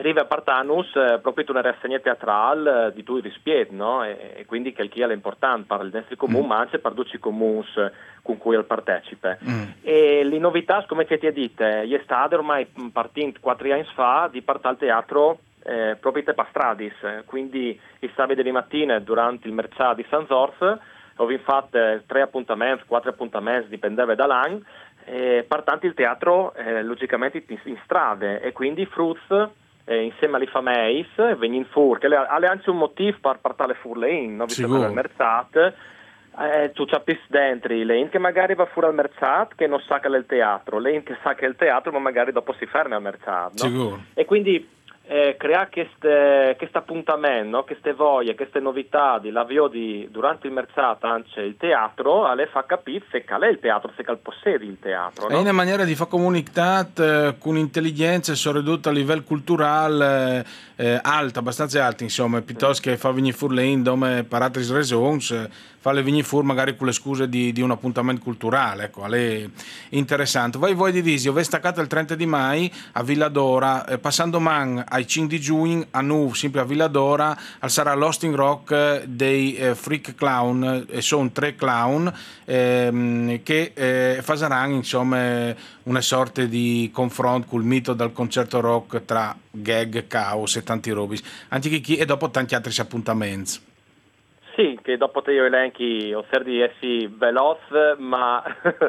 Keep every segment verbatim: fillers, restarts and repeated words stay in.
arriva a Partanus eh, proprio una rassegna teatrale eh, di tutti i rispetto, no? E, e quindi che il chi è l'importante per il nostro comune, Mm. ma anche per tutti i comuni eh, con cui il partecipe. Mm. E le novità, come che ti dite, è stata ormai partendo quattro anni fa di partire al teatro eh, proprio te Pastradis, quindi il sabato di mattina durante il mercato di San Zorz ho fatto eh, tre appuntamenti, quattro appuntamenti, dipendeva dall'anno, e partendo il teatro eh, logicamente in, in strade e quindi Fruz eh, insieme alle famiglie vengono fuori, che alle anche un motivo per partire fuori in, no? Visto che il mercato eh, tu capisci dentro lei che magari va fuori al mercato che non sa che è il teatro, lei che sa che è il teatro ma magari dopo si ferma al mercato, no? E quindi eh, crea questo appuntamento, no? Queste voglie, queste novità di l'avvio di durante il mercato anche il teatro, le fa capire se qual è il teatro, se cal possiedi il teatro, no? È una maniera di fare comunità eh, con intelligenza e soprattutto a livello culturale eh, eh, alta, abbastanza alta, insomma, piuttosto che fa venire fuori le indome per altre ragioni, eh, farle venire fuori magari con le scuse di, di un appuntamento culturale, ecco, è interessante. Voi voi divisi, ho staccato il trenta di mai a Villadora, eh, passando man ai cinque di giugno a Nu, sempre a Villadora, al sarà l'Hosting Rock dei eh, Freak Clown, e sono tre clown ehm, che eh, faranno insomma una sorta di confronto col mito del concerto rock tra gag, caos e tanti robis, anche chi e dopo tanti altri appuntamenti. Sì, che dopo te io elenchi ho ser di essi veloce ma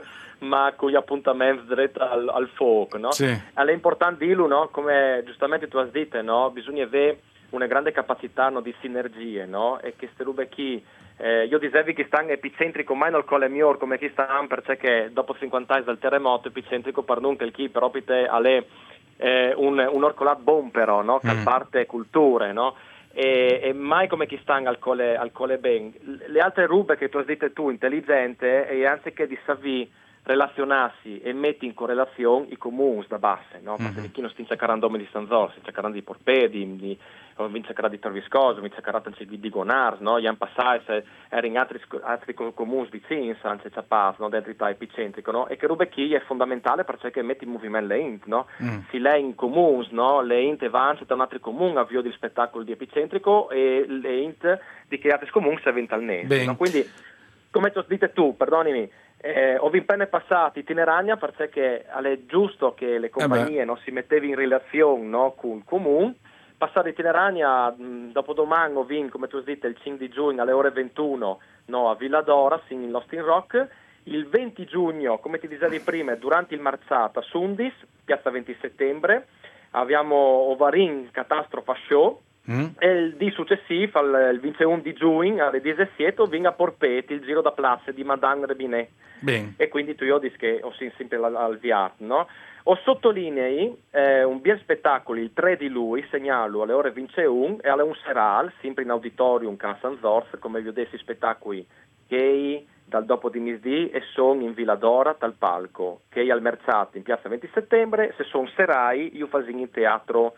ma con gli appuntamenti diretti al, al fuoco, no? Sì. È importante dirlo, no? Come giustamente tu hai detto, no? Bisogna avere una grande capacità, no, di sinergie, no? E che queste robe qui eh, io dicevi che stanno epicentrico mai nel colle miglior come chi stanno perché dopo cinquanta anni del terremoto epicentrico per non che il chi però pite alle eh, un, un orcolat buon però, no? Che mm. parte culture, no? E, e mai come chi stanno al colle, al colle ben. Le altre rube che tu hai detto tu, intelligente, e anziché di savi relazionarsi e metti in correlazione i comuni da basse, no? Perché mm-hmm. chi non stince carandome di San Zor, si cercano di Porpedi, di vince cara di Torviscoso, vince carata di Digonars, no? Gli anni passati erano in altri, altri comuni vicini, anche Ciapas, no? Dentro il epicentrico, no? E che roba chi è fondamentale perché metti in movimento le int, no? Mm. Si lei in comuni, no? Le int vanno da un altro comune a via del spettacolo di epicentrico e le int di che altri comuni si eventualmente, no? Quindi, come ti dite tu, perdonimi, Eh, ho vimpene passati itinerania perché è giusto che le compagnie eh non si mettevano in relazione, no, con il comune. Passare itinerania dopo domani ho vinto, come tu dite, il cinque di giugno alle ore ventuno, no, a Villadora, in L'Hosting Rock. Il venti giugno, come ti dicevi prima, durante il Marzata, Sundis, piazza venti settembre, abbiamo Ovarin Catastrofa Show. Mm. E il di successivo, il ventuno di giugno alle diciassette, vinga a Porpeti il giro da place di Madame Rebinet. Ben. E quindi tu io dico che ho sempre al, al V R, no? Ho sottolinei eh, un bien spettacolo il tre di lui, segnalo alle ore ventuno e alle un seral, sempre in auditorium a San Zorz, come vi ho detto, spettacoli che dal dopo di misdì e sono in Villadora dal palco, che al Mercato in piazza venti settembre, se sono serai io faccio in teatro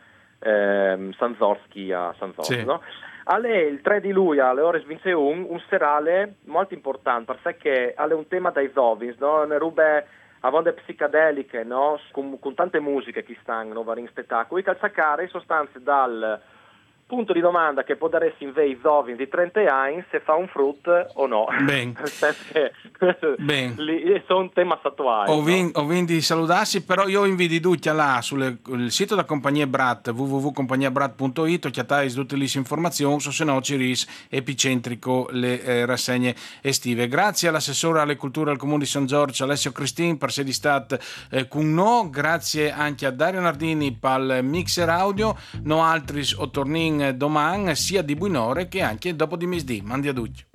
Ehm, San Zorsky a San Zorz, sì. No? Alle, il tre di luglio alle ore ventuno un serale molto importante perché ha un tema dai zovins, no? Ne rube a vonde psicadeliche, no? Con, con tante musiche che stanno vari in spettacoli, calzacare in sostanza dal punto di domanda che può dare in vei zovin di trenta anni se fa un frutto o no. Ben. Ben. Sono un tema attuale. Ho vinto no? di salutarsi, però io invito tutti là sul sito della compagnia Brat, w w w punto compagnia brat punto i t, chiatai tutte le informazioni, se no ci ris epicentrico le eh, rassegne estive. Grazie all'assessore alle culture al comune di San Giorgio, Alessio Cristin, per essere stato eh, con noi. Grazie anche a Dario Nardini per il mixer audio. No altri o tornin domani sia di buonore che anche dopo di misdì. Mandi a tutti.